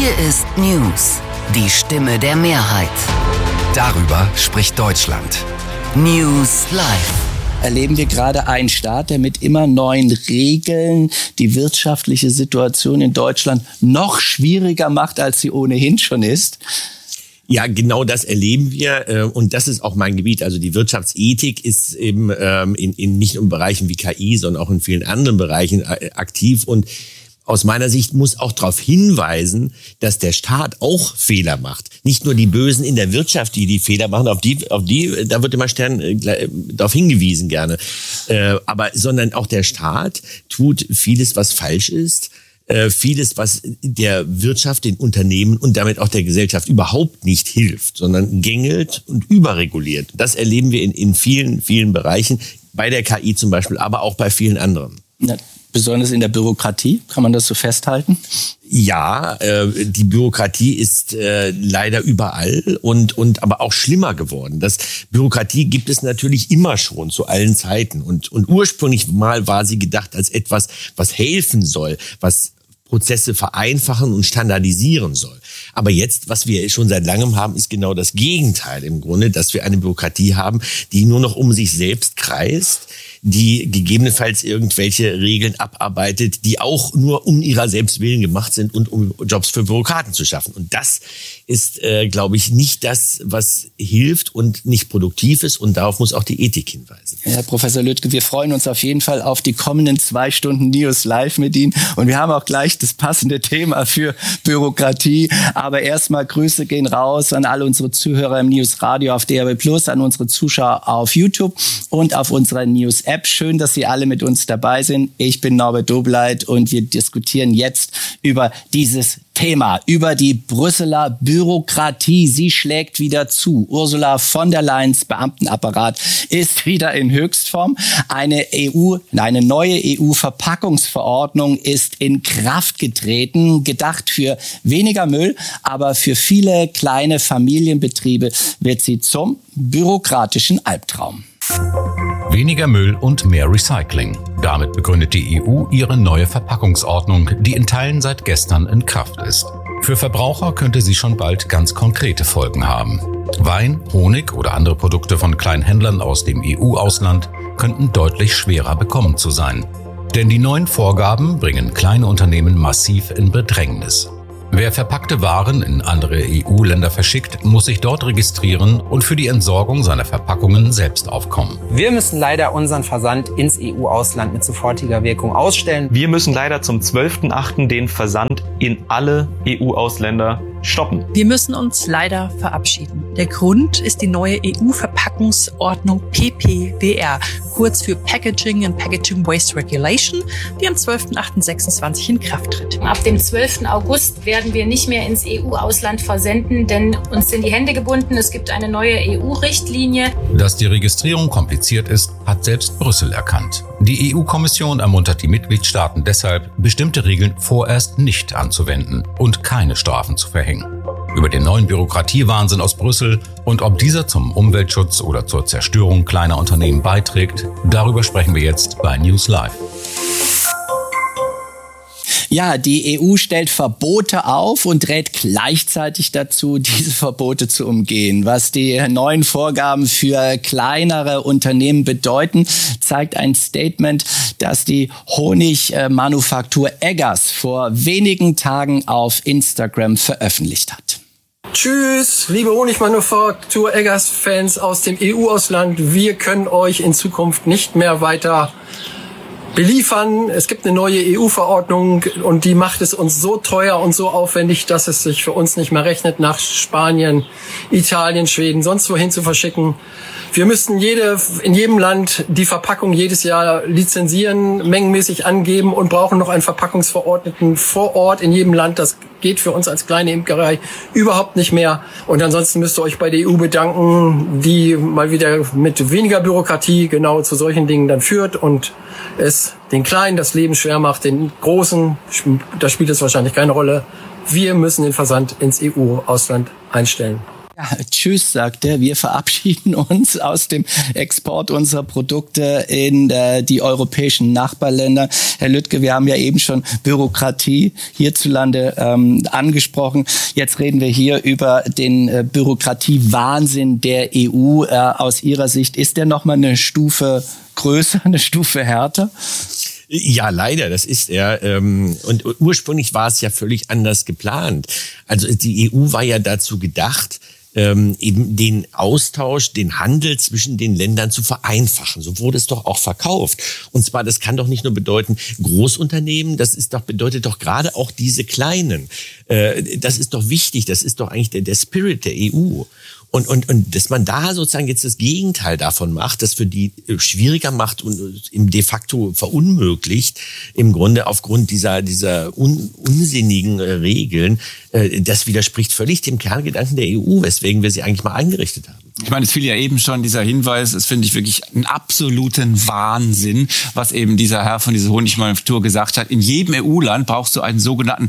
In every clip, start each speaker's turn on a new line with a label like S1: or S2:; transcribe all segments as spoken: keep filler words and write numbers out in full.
S1: Hier ist News, die Stimme der Mehrheit.
S2: Darüber spricht Deutschland.
S1: News Live.
S3: Erleben wir gerade einen Staat, der mit immer neuen Regeln die wirtschaftliche Situation in Deutschland noch schwieriger macht, als sie ohnehin schon ist?
S4: Ja, genau das erleben wir und das ist auch mein Gebiet. Also die Wirtschaftsethik ist eben in, in nicht nur in Bereichen wie K I, sondern auch in vielen anderen Bereichen aktiv und aus meiner Sicht muss auch darauf hinweisen, dass der Staat auch Fehler macht. Nicht nur die Bösen in der Wirtschaft, die die Fehler machen, auf die, auf die, da wird immer Stern äh, darauf hingewiesen gerne. Äh, aber sondern auch der Staat tut vieles, was falsch ist. Äh, vieles, was der Wirtschaft, den Unternehmen und damit auch der Gesellschaft überhaupt nicht hilft, sondern gängelt und überreguliert. Das erleben wir in, in vielen, vielen Bereichen, bei der K I zum Beispiel, aber auch bei vielen anderen.
S3: Ja. Besonders in der Bürokratie, kann man das so festhalten?
S4: Ja, äh, die Bürokratie ist äh, leider überall und und aber auch schlimmer geworden. Das Bürokratie gibt es natürlich immer schon zu allen Zeiten und und ursprünglich mal war sie gedacht als etwas, was helfen soll, was Prozesse vereinfachen und standardisieren soll. Aber jetzt, was wir schon seit langem haben, ist genau das Gegenteil im Grunde, dass wir eine Bürokratie haben, die nur noch um sich selbst kreist, die gegebenenfalls irgendwelche Regeln abarbeitet, die auch nur um ihrer selbst willen gemacht sind und um Jobs für Bürokraten zu schaffen. Und das ist, äh, glaube ich, nicht das, was hilft und nicht produktiv ist. Und darauf muss auch die Ethik hinweisen.
S3: Herr Professor Lüttke, wir freuen uns auf jeden Fall auf die kommenden zwei Stunden News Live mit Ihnen. Und wir haben auch gleich das passende Thema für Bürokratie. Aber erstmal Grüße gehen raus an alle unsere Zuhörer im News Radio auf D A B plus, an unsere Zuschauer auf YouTube und auf unserer News App. Schön, dass Sie alle mit uns dabei sind. Ich bin Norbert Dobleit und wir diskutieren jetzt über dieses Thema, über die Brüsseler Bürokratie. Sie schlägt wieder zu. Ursula von der Leyens Beamtenapparat ist wieder in Höchstform. Eine E U, eine neue E U-Verpackungsverordnung ist in Kraft getreten, gedacht für weniger Müll, aber für viele kleine Familienbetriebe wird sie zum bürokratischen Albtraum.
S5: Weniger Müll und mehr Recycling. Damit begründet die E U ihre neue Verpackungsordnung, die in Teilen seit gestern in Kraft ist. Für Verbraucher könnte sie schon bald ganz konkrete Folgen haben. Wein, Honig oder andere Produkte von Kleinhändlern aus dem E U-Ausland könnten deutlich schwerer bekommen zu sein. Denn die neuen Vorgaben bringen kleine Unternehmen massiv in Bedrängnis. Wer verpackte Waren in andere E U-Länder verschickt, muss sich dort registrieren und für die Entsorgung seiner Verpackungen selbst aufkommen.
S6: Wir müssen leider unseren Versand ins E U-Ausland mit sofortiger Wirkung ausstellen.
S7: Wir müssen leider zum zwölften achten den Versand in alle E U-Ausländer stoppen.
S8: Wir müssen uns leider verabschieden. Der Grund ist die neue E U-Verpackungsordnung P P W R, kurz für Packaging and Packaging Waste Regulation, die am zwölften achten sechsundzwanzig in Kraft tritt.
S9: Ab dem zwölften August werden wir nicht mehr ins E U-Ausland versenden, denn uns sind die Hände gebunden. Es gibt eine neue E U-Richtlinie.
S5: Dass die Registrierung kompliziert ist, hat selbst Brüssel erkannt. Die E U-Kommission ermuntert die Mitgliedstaaten deshalb, bestimmte Regeln vorerst nicht anzuwenden und keine Strafen zu verhängen. Über den neuen Bürokratiewahnsinn aus Brüssel und ob dieser zum Umweltschutz oder zur Zerstörung kleiner Unternehmen beiträgt, darüber sprechen wir jetzt bei News Live.
S3: Ja, die E U stellt Verbote auf und rät gleichzeitig dazu, diese Verbote zu umgehen. Was die neuen Vorgaben für kleinere Unternehmen bedeuten, zeigt ein Statement, das die Honigmanufaktur Eggers vor wenigen Tagen auf Instagram veröffentlicht hat.
S10: Tschüss, liebe Honigmanufaktur Eggers-Fans aus dem E U-Ausland. Wir können euch in Zukunft nicht mehr weiter beliefern. Es gibt eine neue E U-Verordnung und die macht es uns so teuer und so aufwendig, dass es sich für uns nicht mehr rechnet, nach Spanien, Italien, Schweden, sonst wohin zu verschicken. Wir müssten jede, in jedem Land die Verpackung jedes Jahr lizenzieren, mengenmäßig angeben und brauchen noch einen Verpackungsverordneten vor Ort in jedem Land. Das geht für uns als kleine Imkerei überhaupt nicht mehr. Und ansonsten müsst ihr euch bei der E U bedanken, die mal wieder mit weniger Bürokratie genau zu solchen Dingen dann führt und es den Kleinen das Leben schwer macht, den Großen, da spielt es wahrscheinlich keine Rolle. Wir müssen den Versand ins E U-Ausland einstellen.
S3: Ja, tschüss, sagt er. Wir verabschieden uns aus dem Export unserer Produkte in äh, die europäischen Nachbarländer. Herr Lüttke, wir haben ja eben schon Bürokratie hierzulande ähm, angesprochen. Jetzt reden wir hier über den äh, Bürokratiewahnsinn der E U. Äh, aus Ihrer Sicht, ist der noch mal eine Stufe größer, eine Stufe härter?
S4: Ja, leider, das ist er. Und ursprünglich war es ja völlig anders geplant. Also die E U war ja dazu gedacht, Ähm, eben den Austausch, den Handel zwischen den Ländern zu vereinfachen. So wurde es doch auch verkauft. Und zwar, das kann doch nicht nur bedeuten Großunternehmen, das ist doch, bedeutet doch gerade auch diese kleinen. Äh, das ist doch wichtig, das ist doch eigentlich der, der Spirit der E U. Und, und, und dass man da sozusagen jetzt das Gegenteil davon macht, das für die schwieriger macht und im de facto verunmöglicht, im Grunde aufgrund dieser, dieser un, unsinnigen Regeln, äh, das widerspricht völlig dem Kerngedanken der E U, weswegen wir sie eigentlich mal eingerichtet haben.
S11: Ich meine, es fiel ja eben schon dieser Hinweis, das finde ich wirklich einen absoluten Wahnsinn, was eben dieser Herr von dieser Honigmanufaktur gesagt hat. In jedem E U-Land brauchst du einen sogenannten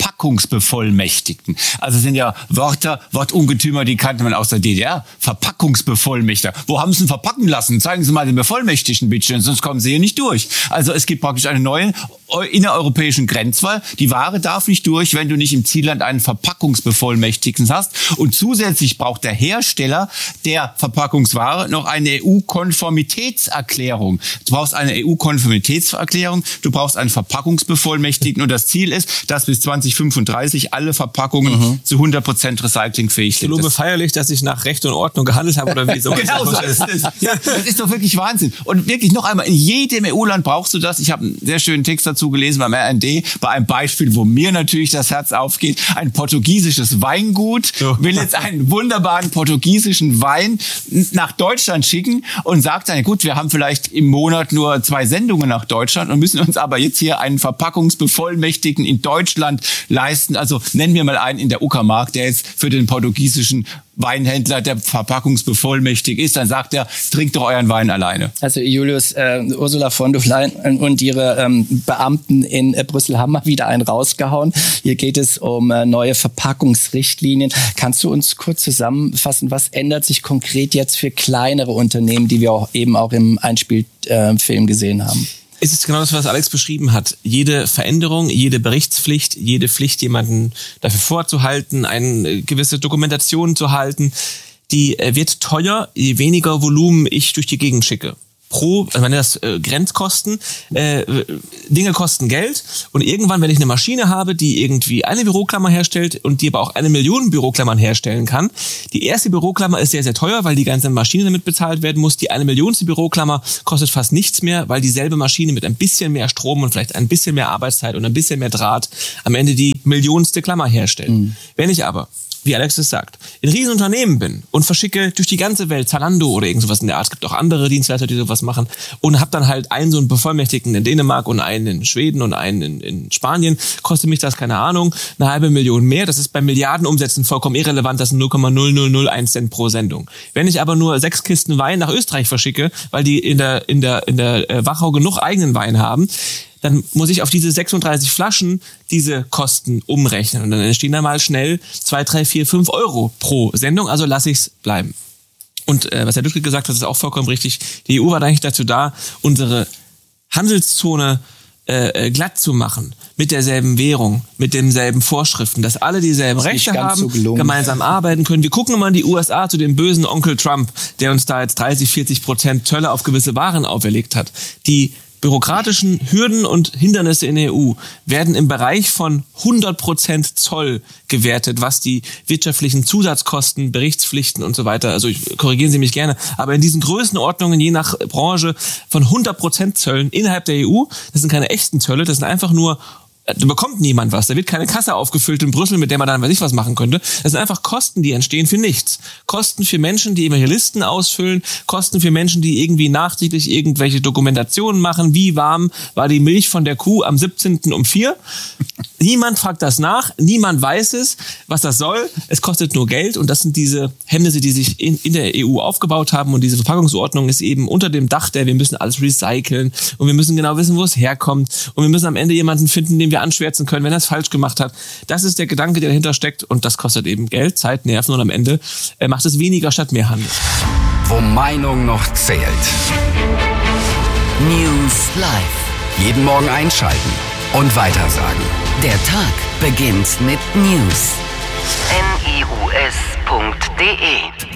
S11: Verpackungsbevollmächtigten. Also sind ja Wörter, Wortungetümer, die kannte man aus der D D R. Verpackungsbevollmächtiger. Wo haben Sie ihn verpacken lassen? Zeigen Sie mal den Bevollmächtigten, bitte, sonst kommen Sie hier nicht durch. Also es gibt praktisch einen neuen innereuropäischen Grenzwall. Die Ware darf nicht durch, wenn du nicht im Zielland einen Verpackungsbevollmächtigten hast. Und zusätzlich braucht der Hersteller der Verpackungsware noch eine E U-Konformitätserklärung. Du brauchst eine E U-Konformitätserklärung, du brauchst einen Verpackungsbevollmächtigten und das Ziel ist, dass bis zwanzig fünfunddreißig alle Verpackungen mhm. zu hundert Prozent recyclingfähig sind.
S12: Ich lobe feierlich, dass ich nach Recht und Ordnung gehandelt habe oder wie so.
S11: Genau so ist es. Ja, das ist doch wirklich Wahnsinn. Und wirklich noch einmal, in jedem E U-Land brauchst du das. Ich habe einen sehr schönen Text dazu gelesen beim R N D, bei einem Beispiel, wo mir natürlich das Herz aufgeht. Ein portugiesisches Weingut will jetzt einen wunderbaren portugiesischen Wein nach Deutschland schicken und sagt dann, gut, wir haben vielleicht im Monat nur zwei Sendungen nach Deutschland und müssen uns aber jetzt hier einen Verpackungsbevollmächtigten in Deutschland leisten. Also nennen wir mal einen in der Uckermark, der jetzt für den portugiesischen Weinhändler, der verpackungsbevollmächtigt ist, dann sagt er, trinkt doch euren Wein alleine.
S3: Also Julius, äh, Ursula von der Leyen und ihre ähm, Beamten in äh, Brüssel haben mal wieder einen rausgehauen. Hier geht es um äh, neue Verpackungsrichtlinien. Kannst du uns kurz zusammenfassen, was ändert sich konkret jetzt für kleinere Unternehmen, die wir auch eben auch im Einspielfilm äh, gesehen haben?
S12: Es ist genau das, was Alex beschrieben hat. Jede Veränderung, jede Berichtspflicht, jede Pflicht, jemanden dafür vorzuhalten, eine gewisse Dokumentation zu halten, die wird teuer, je weniger Volumen ich durch die Gegend schicke. Pro, also man nennt das äh, Grenzkosten, äh, Dinge kosten Geld und irgendwann, wenn ich eine Maschine habe, die irgendwie eine Büroklammer herstellt und die aber auch eine Million Büroklammern herstellen kann, die erste Büroklammer ist sehr, sehr teuer, weil die ganze Maschine damit bezahlt werden muss. Die eine Millionste Büroklammer kostet fast nichts mehr, weil dieselbe Maschine mit ein bisschen mehr Strom und vielleicht ein bisschen mehr Arbeitszeit und ein bisschen mehr Draht am Ende die millionste Klammer herstellt. Mhm. Wenn ich aber, wie Alex es sagt, in Riesenunternehmen bin und verschicke durch die ganze Welt, Zalando oder irgend sowas in der Art, es gibt auch andere Dienstleister, die sowas machen, und habe dann halt einen so einen Bevollmächtigten in Dänemark und einen in Schweden und einen in, in Spanien, kostet mich das, keine Ahnung, eine halbe Million mehr. Das ist bei Milliardenumsätzen vollkommen irrelevant, das sind null Komma null null null eins Cent pro Sendung. Wenn ich aber nur sechs Kisten Wein nach Österreich verschicke, weil die in der, in der, in der äh, Wachau genug eigenen Wein haben, dann muss ich auf diese sechsunddreißig Flaschen diese Kosten umrechnen. Und dann entstehen da mal schnell zwei, drei, vier, fünf Euro pro Sendung. Also lasse ich es bleiben. Und äh, was Herr Lüttke gesagt hat, ist auch vollkommen richtig. Die E U war eigentlich dazu da, unsere Handelszone äh, glatt zu machen. Mit derselben Währung, mit denselben Vorschriften, dass alle dieselben Rechte haben, so gemeinsam arbeiten können. Wir gucken mal in die U S A zu dem bösen Onkel Trump, der uns da jetzt dreißig, vierzig Prozent Zölle auf gewisse Waren auferlegt hat. Die bürokratischen Hürden und Hindernisse in der E U werden im Bereich von hundert Prozent Zoll gewertet, was die wirtschaftlichen Zusatzkosten, Berichtspflichten und so weiter, also ich, korrigieren Sie mich gerne, aber in diesen Größenordnungen je nach Branche von hundert Prozent Zöllen innerhalb der E U, das sind keine echten Zölle, das sind einfach nur, da bekommt niemand was. Da wird keine Kasse aufgefüllt in Brüssel, mit der man dann weiß ich was machen könnte. Das sind einfach Kosten, die entstehen für nichts. Kosten für Menschen, die irgendwelche Listen ausfüllen, Kosten für Menschen, die irgendwie nachträglich irgendwelche Dokumentationen machen. Wie warm war die Milch von der Kuh am siebzehnten um vier? Niemand fragt das nach, niemand weiß es. was das soll. Es kostet nur Geld und das sind diese Hemmnisse, die sich in, in der E U aufgebaut haben und diese Verpackungsordnung ist eben unter dem Dach der, wir müssen alles recyceln und wir müssen genau wissen, wo es herkommt und wir müssen am Ende jemanden finden, den wir anschwärzen können, wenn er es falsch gemacht hat. Das ist der Gedanke, der dahinter steckt und das kostet eben Geld, Zeit, Nerven und am Ende äh, macht es weniger statt mehr Handel.
S2: Wo Meinung noch zählt.
S1: News Live.
S2: Jeden Morgen einschalten und weitersagen.
S1: Der Tag beginnt mit News. N I U S punkt D E